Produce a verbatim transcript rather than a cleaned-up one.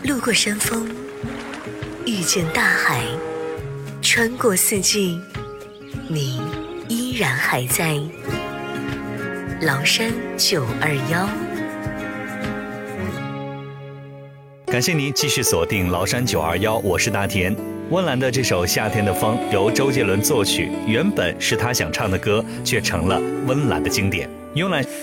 路过山峰，遇见大海，穿过四季，你依然还在。崂山九二幺， 感谢您继续锁定崂山九二幺，我是大田。温岚的这首《夏天的风》由周杰伦作曲，原本是他想唱的歌，却成了温岚的经典。慵懒